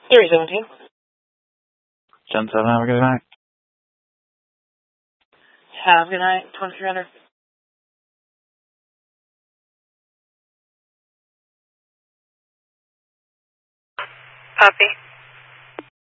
Series 17. 10-7, have a good night. Have a good night, 2300. Copy.